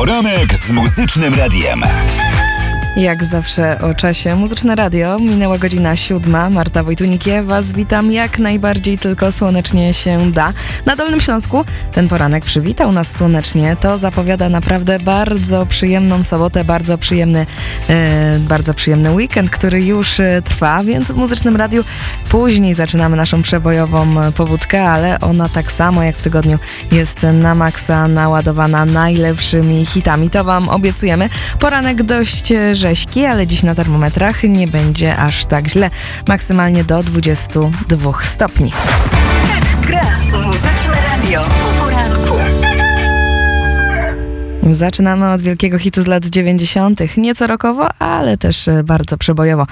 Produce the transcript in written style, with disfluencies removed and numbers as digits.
Poranek z Muzycznym Radiem. Jak zawsze o czasie Muzyczne Radio, minęła godzina 7. Marta Wojtunik, ja Was witam jak najbardziej tylko słonecznie się da. Na Dolnym Śląsku ten poranek przywitał nas słonecznie. To zapowiada naprawdę bardzo przyjemną sobotę, bardzo przyjemny weekend, który już trwa, więc w Muzycznym Radiu później zaczynamy naszą przebojową pobudkę, ale ona tak samo jak w tygodniu jest na maksa naładowana najlepszymi hitami. To Wam obiecujemy. Poranek dość rzeźki, ale dziś na termometrach nie będzie aż tak źle. Maksymalnie do 22 stopni. Tak gra Muzyczne Radio o poranku. Zaczynamy od wielkiego hitu z lat 90. Nieco rockowo, ale też bardzo przebojowo.